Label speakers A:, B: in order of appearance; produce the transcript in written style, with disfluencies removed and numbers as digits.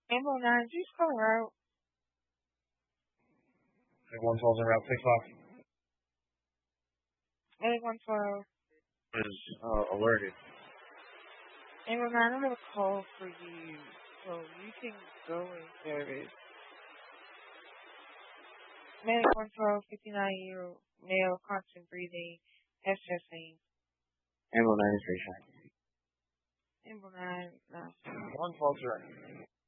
A: Ambo 9, just call out.
B: 112 en route 6 o'clock.
A: 112.
B: Is alerted.
A: Ambo 9, I have a call for you, so you can go in service. Medic 112, 59-year-old male, constant breathing, has chest pain.
C: Ambo 9 is very high.
A: Ambo 9, no.
B: 112 direct.